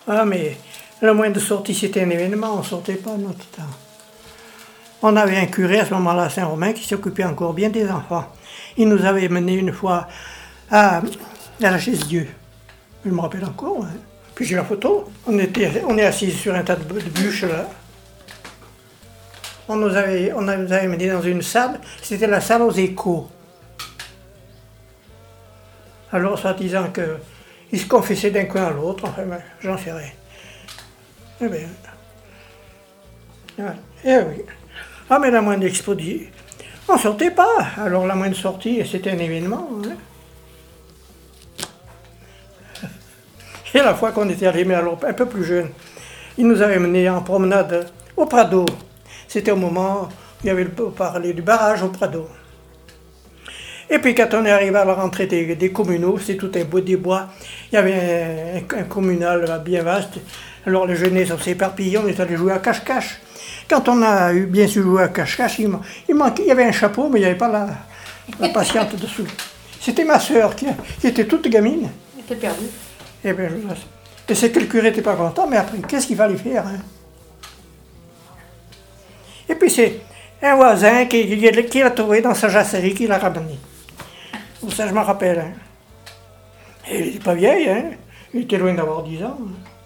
Ah, mais le moyen de sortie, c'était un événement, on ne sortait pas notre temps. On avait un curé à ce moment-là à Saint-Romain qui s'occupait encore bien des enfants. Il nous avait menés une fois à la chaise Dieu. Je me rappelle encore. Hein. Puis j'ai la photo. On est assis sur un tas de bûches là. On nous avait menés dans une salle. C'était la salle aux échos. Alors, soi-disant qu'ils se confessaient d'un coin à l'autre. Enfin, ben, j'en sais rien. Eh bien. Voilà. Eh oui. Ah, mais la moindre exposition, on ne sortait pas. Alors la moindre sortie, c'était un événement. Hein. Et la fois qu'on était arrivé, alors un peu plus jeune, ils nous avaient menés en promenade au Prado. C'était au moment où il y avait parlé du barrage au Prado. Et puis quand on est arrivé à la rentrée des communaux, c'est tout un beau des bois. Il y avait un communal bien vaste. Alors les jeunesses, on s'est éparpillés, on est allé jouer à cache-cache. Quand on a bien su jouer à cache-cache, il y avait un chapeau, mais il n'y avait pas la patiente dessous. C'était ma sœur qui était toute gamine. Elle était perdue. Et c'est que le curé n'était pas content, mais après, qu'est-ce qu'il fallait faire hein? Et puis c'est un voisin qui l'a trouvé dans sa jacerie, qui l'a ramené. Ça, je m'en rappelle. Hein. Et il n'était pas vieille, hein. Il était loin d'avoir 10 ans. Hein.